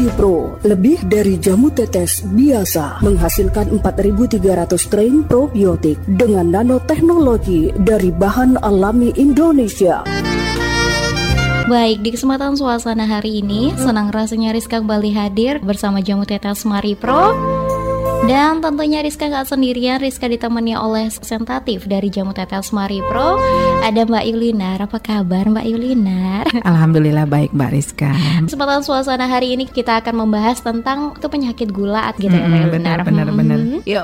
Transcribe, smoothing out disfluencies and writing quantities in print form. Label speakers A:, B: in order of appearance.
A: Mari Pro, lebih dari jamu tetes biasa, menghasilkan 4.300 strain probiotik dengan nanoteknologi dari bahan alami Indonesia.
B: Baik, di kesempatan suasana hari ini, senang rasanya Rizka kembali hadir bersama jamu tetes Mari Pro. Dan tentunya Rizka gak sendirian, Rizka ditemani oleh representatif dari jamu tetes Mari Pro. Ada Mbak Yulinar. Apa kabar Mbak Yulinar?
C: Alhamdulillah baik Mbak Rizka.
B: Kesempatan suasana hari ini kita akan membahas tentang penyakit gula gitu ya Mbak Yulinar.
C: Benar. Yuk